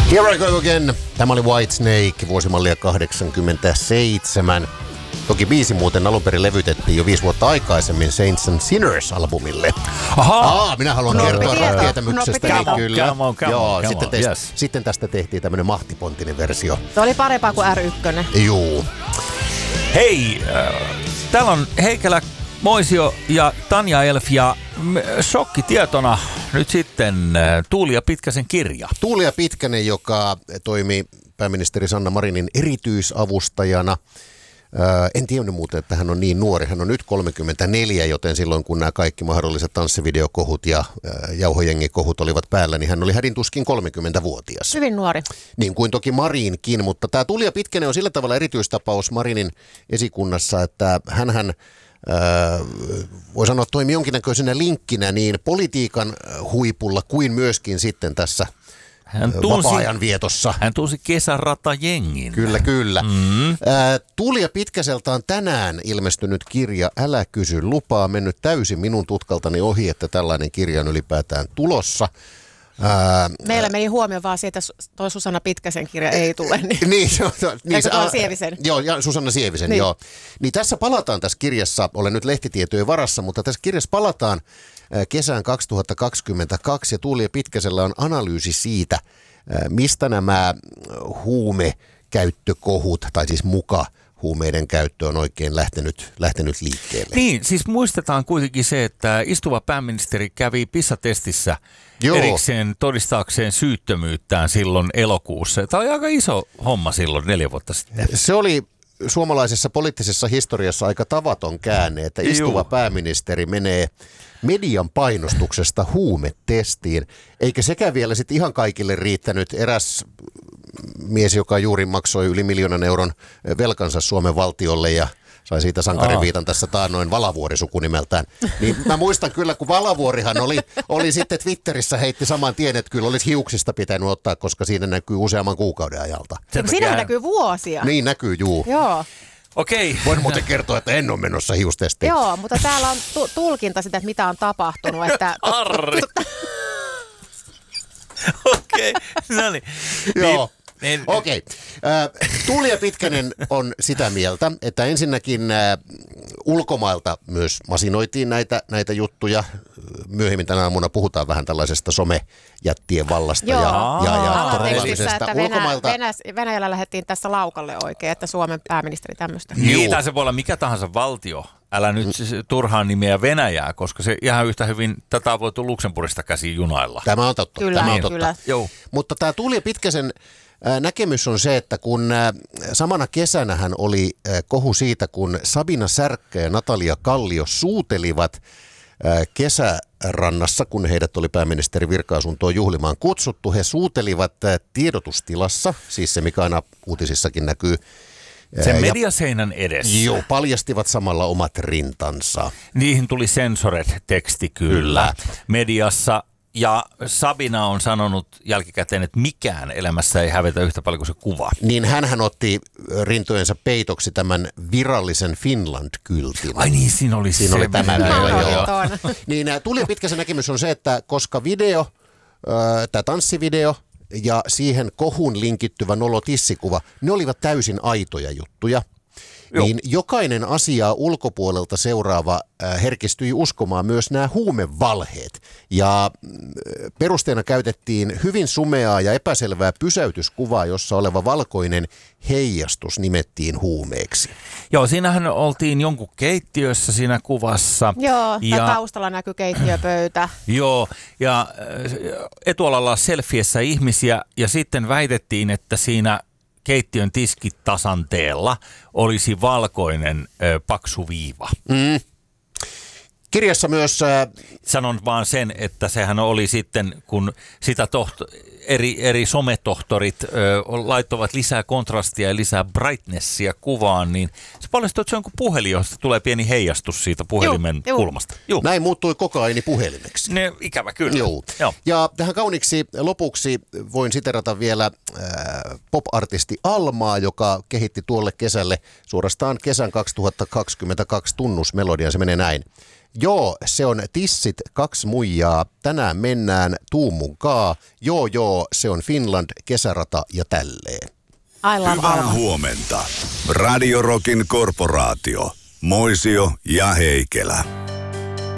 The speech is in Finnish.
Here I go again. Tämä oli Whitesnake, vuosimallia 87. Toki biisi muuten alun perin levytettiin jo 5 vuotta aikaisemmin Saints and Sinners-albumille. Minä haluan kertoa tietämyksestäni kyllä. Joo, sitten tästä tehtiin tämmönen mahtipontinen versio. Se oli parempaa kuin R1. Juu. Hei, täällä on Heikelä, Moisio ja Tanja Elf ja shokkitietona nyt sitten Tuuli ja Pitkäsen kirja. Tuuli ja Pitkänen, joka toimi pääministeri Sanna Marinin erityisavustajana. En tiennyt muuten, että hän on niin nuori. Hän on nyt 34, joten silloin kun nämä kaikki mahdolliset tanssivideokohut ja jauhojengikohut olivat päällä, niin hän oli hädintuskin 30-vuotias. Hyvin nuori. Niin kuin toki Marinkin, mutta tämä Tuuli ja Pitkänen on sillä tavalla erityistapaus Marinin esikunnassa, että hänhän voi sanoa, että toimi jonkinnäköisenä linkkinä niin politiikan huipulla kuin myöskin sitten tässä vapaa-ajan vietossa. Hän tunsi kesäratajengin. Kyllä. Tuuli ja Pitkäseltä on tänään ilmestynyt kirja Älä kysy lupaa, mennyt täysin minun tutkaltani ohi, että tällainen kirja on ylipäätään tulossa. Meillä meni huomio vaan siitä, että toi Susanna Pitkäsen kirja ei tule. Niin, eikö tuo Sievisen? Joo, ja Susanna Sievisen, niin. joo. Niin tässä palataan tässä kirjassa, olen nyt lehtitietojen varassa, mutta tässä kirjassa palataan kesään 2022 ja Tuuli ja Pitkäsellä on analyysi siitä, mistä nämä huumekäyttökohut, tai siis huumeiden käyttö on oikein lähtenyt liikkeelle. Niin, siis muistetaan kuitenkin se, että istuva pääministeri kävi PISA-testissä erikseen todistaakseen syyttömyyttään silloin elokuussa. Tämä oli aika iso homma silloin 4 vuotta sitten. Se oli suomalaisessa poliittisessa historiassa aika tavaton käänne, että istuva pääministeri menee median painostuksesta huumetestiin, eikä sekään vielä sitten ihan kaikille riittänyt. Eräs mies, joka juuri maksoi yli 1 000 000 euron velkansa Suomen valtiolle ja sai siitä sankariviitan tässä taannoin, Valavuori sukunimeltään. Niin mä muistan kyllä, kun Valavuorihan oli sitten Twitterissä heitti saman tien, että kyllä olisi hiuksista pitänyt ottaa, koska siinä näkyy useamman kuukauden ajalta. Siinä näkyy vuosia. Niin näkyy, juu. Joo. Okei. Voin muuten kertoa, että en ole menossa hiustestiin. Joo, mutta täällä on tulkinta sitä, että mitä on tapahtunut. Arri. Okei, no niin. Joo. Okei. Tuuli ja Pitkänen on sitä mieltä, että ensinnäkin ulkomailta myös masinoitiin näitä juttuja. Myöhemmin tänä aamuna puhutaan vähän tällaisesta somejättien vallasta ja trollaamisesta. Venäjällä lähdettiin tässä laukalle oikein, että Suomen pääministeri tämmöistä. Niin, tai se voi olla mikä tahansa valtio. Älä nyt turhaan nimeä Venäjää, koska se ihan yhtä hyvin tätä on voitu Luxemburgista käsin junailla. Tämä on totta. Kyllä, tämä on totta. kyllä. Mutta tämä Tuuli ja Pitkäsen näkemys on se, että kun samana kesänähän oli kohu siitä, kun Sabina Särkkä ja Natalia Kallio suutelivat kesärannassa, kun heidät oli pääministeri virka-asuntoon juhlimaan kutsuttu. He suutelivat tiedotustilassa, siis se mikä aina uutisissakin näkyy. Sen mediaseinän edessä. Joo, paljastivat samalla omat rintansa. Niihin tuli censored-teksti kyllä. Mediassa. Ja Sabina on sanonut jälkikäteen, että mikään elämässä ei hävetä yhtä paljon kuin se kuva. Niin hänhän otti rintojensa peitoksi tämän virallisen Finland-kyltin. Ai niin, siinä oli tämä. Niin Tuuli ja Pitkäsen näkemys on se, että koska tämä tanssivideo ja siihen kohun linkittyvä nolotissikuva, ne olivat täysin aitoja juttuja. Niin jokainen asiaa ulkopuolelta seuraava herkistyi uskomaan myös nämä huumevalheet. Ja perusteena käytettiin hyvin sumeaa ja epäselvää pysäytyskuvaa, jossa oleva valkoinen heijastus nimettiin huumeeksi. Joo, siinähän oltiin jonkun keittiössä siinä kuvassa. Joo, ja taustalla näkyy keittiöpöytä. Joo, ja etualalla selfiessä ihmisiä ja sitten väitettiin, että siinä keittiön tiskitasanteella olisi valkoinen paksu viiva. Kirjassa myös... Sanon vaan sen, että sehän oli sitten, kun sitä eri sometohtorit laittoivat lisää kontrastia ja lisää brightnessia kuvaan, niin se paljastui, että se on kuin puhelin, josta tulee pieni heijastus siitä puhelimen kulmasta. Juh. Näin muuttui kokaini puhelimeksi. Ikävä kyllä. Joo. Ja tähän kauniksi lopuksi voin siterata vielä pop-artisti Almaa, joka kehitti tuolle kesälle suorastaan kesän 2022 tunnusmelodian. Se menee näin. Joo, se on Tissit, 2 muijaa. Tänään mennään tuumunkaa. Joo, se on Finland, kesärata ja tälleen. Hyvää huomenta. Radio Rockin korporaatio. Moisio ja Heikelä.